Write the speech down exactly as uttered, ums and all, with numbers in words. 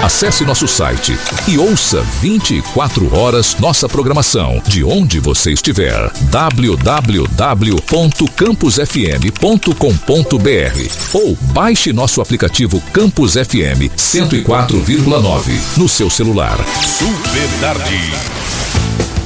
Acesse nosso site e ouça vinte e quatro horas nossa programação de onde você estiver. w w w ponto campus f m ponto com ponto b r ou baixe nosso aplicativo Campus F M cento e quatro vírgula nove no seu celular. Super Tarde.